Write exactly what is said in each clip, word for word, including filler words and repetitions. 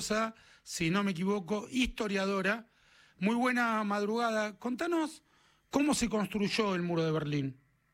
estudiosa, si no me equivoco, historiadora. Muy buena madrugada. Contanos cómo se construyó el muro de Berlín.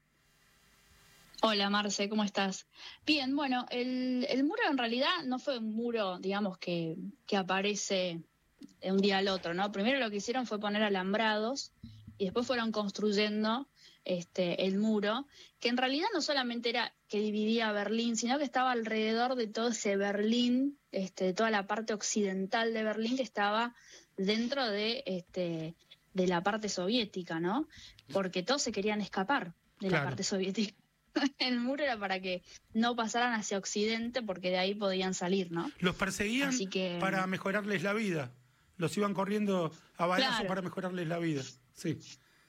Hola Marce, ¿cómo estás? Bien, bueno, el, el muro en realidad no fue un muro, digamos, que, que aparece de un día al otro, ¿no? Primero lo que hicieron fue poner alambrados y después fueron construyendo este, el muro, que en realidad no solamente era que dividía Berlín, sino que estaba alrededor de todo ese Berlín, este, toda la parte occidental de Berlín que estaba dentro de, este, de la parte soviética, ¿no? Porque todos se querían escapar de Claro. la parte soviética. El muro era para que no pasaran hacia Occidente porque de ahí podían salir, ¿no? Los perseguían Así que, para mejorarles la vida. Los iban corriendo a balazo claro. para mejorarles la vida. Sí.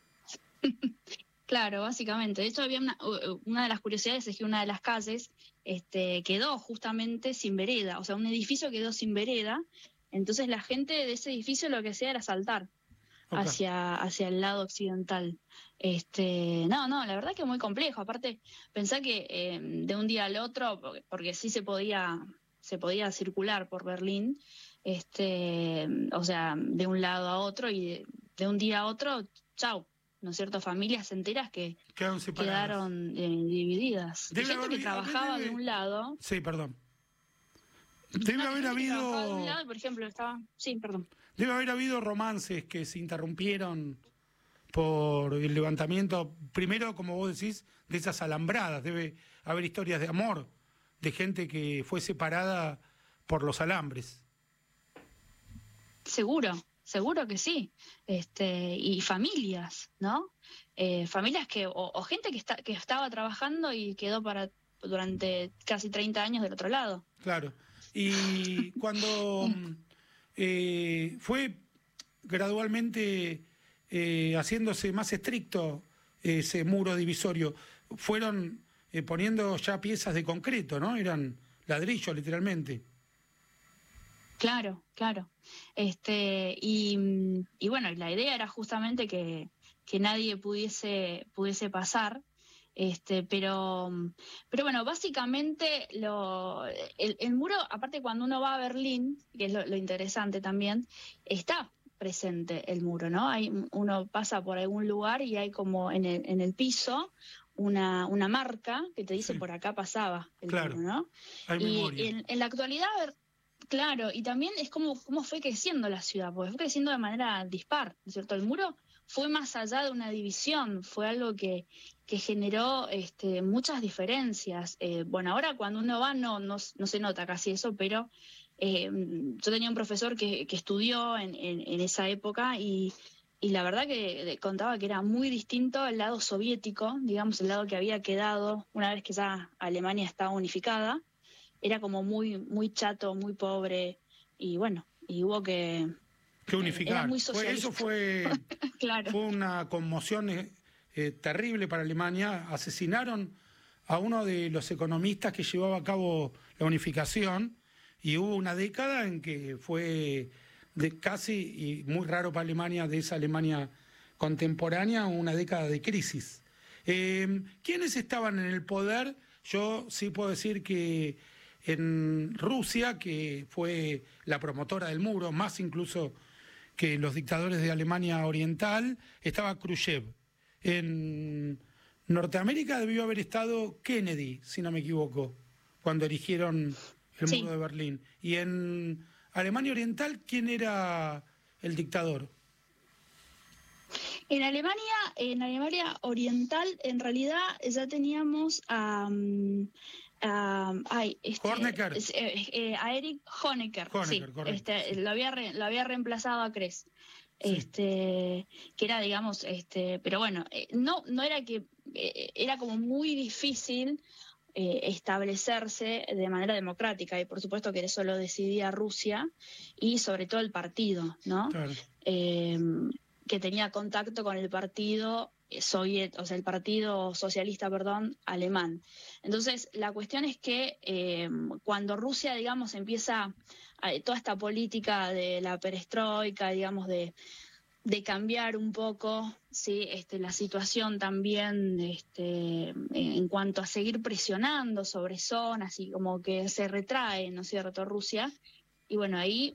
Claro, básicamente. De hecho, había una, una de las curiosidades es que una de las calles este, quedó justamente sin vereda. O sea, un edificio quedó sin vereda. Entonces la gente de ese edificio lo que hacía era saltar Okay. hacia, hacia el lado occidental. Este, no, no, la verdad que es muy complejo. Aparte, pensá que eh, de un día al otro, porque, porque sí se podía, se podía circular por Berlín, este, o sea, de un lado a otro y de, de un día a otro, chau, ¿no es cierto? Familias enteras que Quedaron separadas. quedaron eh, divididas. Debe Y gente haber- que trabajaba debe- de un lado. Sí, perdón. Debe No, haber gente que trabajaba de un habido... lado y, por ejemplo, estaba. Sí, perdón. Debe haber habido romances que se interrumpieron por el levantamiento, primero, como vos decís, de esas alambradas. Debe haber historias de amor, de gente que fue separada por los alambres. Seguro, seguro que sí. Este, y familias, ¿no? Eh, familias que, o, o gente que está, que estaba trabajando y quedó para durante casi treinta años del otro lado. Claro. Y cuando eh, fue gradualmente eh, haciéndose más estricto ese muro divisorio, fueron eh, poniendo ya piezas de concreto, ¿no? Eran ladrillos, literalmente. Claro, claro. Este, y, y bueno, la idea era justamente que, que nadie pudiese, pudiese pasar. Este, pero, pero bueno, básicamente lo, el, el muro, aparte cuando uno va a Berlín, que es lo, lo interesante también, está presente el muro, ¿no? Hay, uno pasa por algún lugar y hay como en el, en el piso una, una marca que te dice Sí. Por acá pasaba el Claro. muro, ¿no? Hay Y memoria. en, en la actualidad, claro, y también es como cómo fue creciendo la ciudad, porque fue creciendo de manera dispar, ¿no es cierto? El muro fue más allá de una división, fue algo que, que generó este, muchas diferencias. Eh, bueno, ahora cuando uno va no, no, no se nota casi eso, pero eh, yo tenía un profesor que, que estudió en, en, en esa época y, y la verdad que contaba que era muy distinto el lado soviético, digamos, el lado que había quedado una vez que ya Alemania estaba unificada. Era como muy muy chato, muy pobre, y bueno, y hubo que... Que unificar. Era muy Fue, socialista. eso fue, Claro. fue una conmoción eh, eh, terrible para Alemania. Asesinaron a uno de los economistas que llevaba a cabo la unificación y hubo una década en que fue de casi, y muy raro para Alemania, de esa Alemania contemporánea, una década de crisis. Eh, ¿Quiénes estaban en el poder? Yo sí puedo decir que en Rusia, que fue la promotora del muro, más incluso que los dictadores de Alemania Oriental, estaba Khrushchev. En Norteamérica debió haber estado Kennedy, si no me equivoco, cuando erigieron el Sí. muro de Berlín. Y en Alemania Oriental, ¿quién era el dictador? En Alemania, en Alemania Oriental, en realidad ya teníamos a... Um, Um, ay, este, Honecker. eh, eh, a Erich Honecker, Honecker, sí, correcto, este, sí. Lo había re, lo había reemplazado a Kress, Sí. este, que era, digamos, este, pero bueno, eh, no, no era que eh, era como muy difícil eh, establecerse de manera democrática y por supuesto que eso lo decidía Rusia y sobre todo el partido, ¿no? Claro. Eh, que tenía contacto con el partido soviet, o sea, el partido socialista, perdón, alemán. Entonces, la cuestión es que eh, cuando Rusia, digamos, empieza a, toda esta política de la perestroika, digamos, de, de cambiar un poco, sí, este, la situación también, este, en cuanto a seguir presionando sobre zonas y como que se retrae, ¿no es cierto?, Rusia. Y bueno, ahí